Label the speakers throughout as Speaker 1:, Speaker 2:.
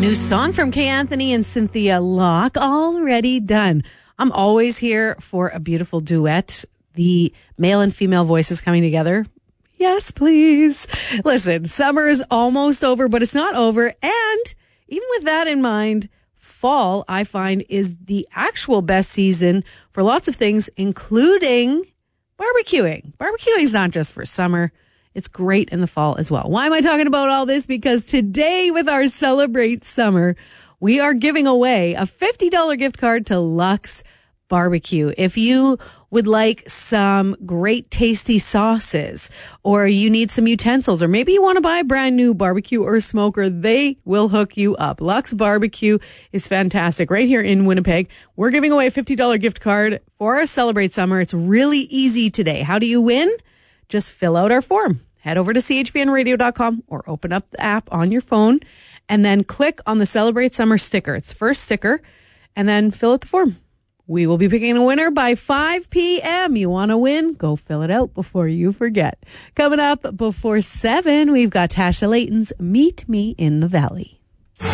Speaker 1: New song from Kay Anthony and Cynthia Locke, already done. I'm always here for a beautiful duet. The male and female voices coming together. Yes, please. Listen, summer is almost over, but it's not over. And even with that in mind, fall, I find, is the actual best season for lots of things, including barbecuing. Barbecuing is not just for summer. It's great in the fall as well. Why am I talking about all this? Because today with our Celebrate Summer, we are giving away a $50 gift card to Lux Barbecue. If you would like some great tasty sauces, or you need some utensils, or maybe you want to buy a brand new barbecue or smoker, they will hook you up. Lux Barbecue is fantastic right here in Winnipeg. We're giving away a $50 gift card for our Celebrate Summer. It's really easy today. How do you win? Just fill out our form. Head over to chvnradio.com or open up the app on your phone and then click on the Celebrate Summer sticker. It's the first sticker, and then fill out the form. We will be picking a winner by 5 p.m. You want to win? Go fill it out before you forget. Coming up before 7, we've got Tasha Layton's Meet Me in the Valley.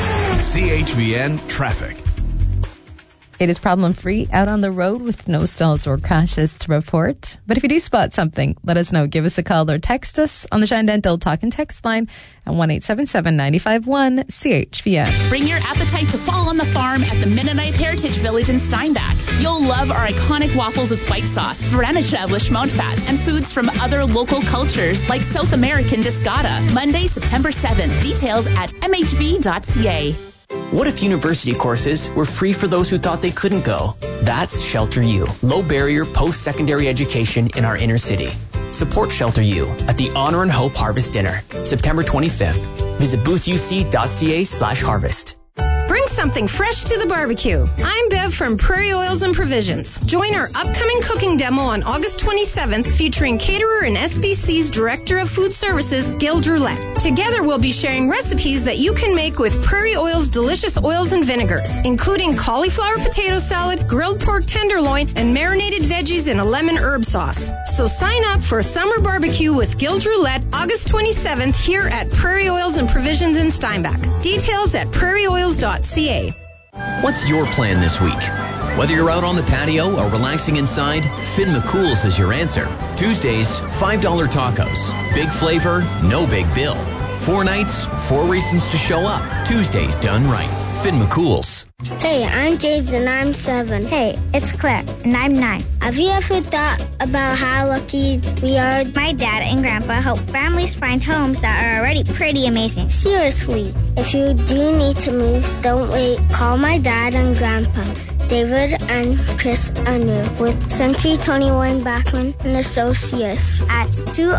Speaker 2: CHVN Traffic.
Speaker 3: It is problem-free out on the road with no stalls or crashes to report. But if you do spot something, let us know. Give us a call or text us on the Shine Dental Talk and Text line at 1-877-951-CHVN.
Speaker 4: Bring your appetite to fall on the farm at the Mennonite Heritage Village in Steinbach. You'll love our iconic waffles with white sauce, Verenica with schmontfat, and foods from other local cultures like South American discada. Monday, September 7th. Details at mhv.ca.
Speaker 5: What if university courses were free for those who thought they couldn't go? That's Shelter U, low-barrier post-secondary education in our inner city. Support Shelter U at the Honor and Hope Harvest Dinner, September 25th. Visit boothuc.ca/harvest.
Speaker 6: Bring something fresh to the barbecue. I'm Bev from Prairie Oils and Provisions. Join our upcoming cooking demo on August 27th featuring caterer and SBC's Director of Food Services, Gil Droulette. Together we'll be sharing recipes that you can make with Prairie Oil's delicious oils and vinegars, including cauliflower potato salad, grilled pork tenderloin, and marinated veggies in a lemon herb sauce. So sign up for a summer barbecue with Gil Droulette August 27th here at Prairie Oils and Provisions in Steinbach. Details at prairieoils.ca.
Speaker 7: What's your plan this week? Whether you're out on the patio or relaxing inside, Finn McCool's is your answer. Tuesdays, $5 tacos. Big flavor, no big bill. 4 nights, 4 reasons to show up. Tuesdays done right. Finn McCool's.
Speaker 8: Hey, I'm James and I'm 7.
Speaker 9: Hey, it's Claire and I'm 9.
Speaker 8: Have you ever thought about how lucky we are?
Speaker 9: My dad and grandpa help families find homes that are already pretty amazing.
Speaker 8: Seriously, if you do need to move, don't wait. Call my dad and grandpa, David and Chris Anu, with Century 21 Bachman and Associates
Speaker 9: at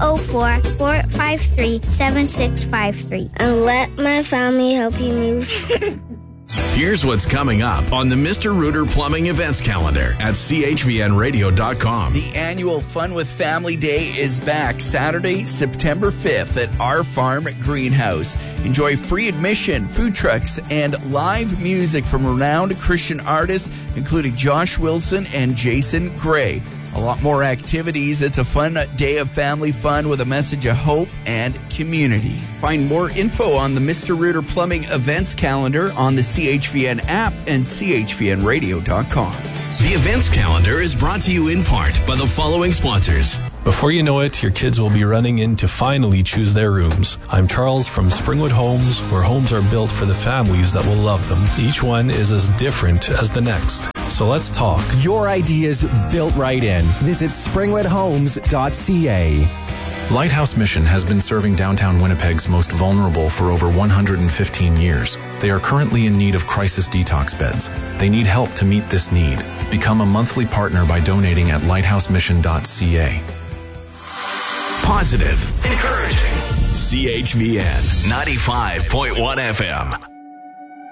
Speaker 9: 204-453-7653.
Speaker 8: And let my family help you move.
Speaker 2: Here's what's coming up on the Mr. Rooter Plumbing events calendar at chvnradio.com.
Speaker 10: The annual Fun with Family Day is back Saturday, September 5th at Our Farm Greenhouse. Enjoy free admission, food trucks, and live music from renowned Christian artists, including Josh Wilson and Jason Gray. A lot more activities. It's a fun day of family fun with a message of hope and community. Find more info on the Mr. Rooter Plumbing events calendar on the CHVN app and chvnradio.com.
Speaker 2: The events calendar is brought to you in part by the following sponsors.
Speaker 11: Before you know it, your kids will be running in to finally choose their rooms. I'm Charles from Springwood Homes, where homes are built for the families that will love them. Each one is as different as the next. So let's talk.
Speaker 12: Your ideas built right in. Visit springwoodhomes.ca.
Speaker 13: Lighthouse Mission has been serving downtown Winnipeg's most vulnerable for over 115 years. They are currently in need of crisis detox beds. They need help to meet this need. Become a monthly partner by donating at lighthousemission.ca.
Speaker 2: Positive, encouraging. CHVN 95.1 FM.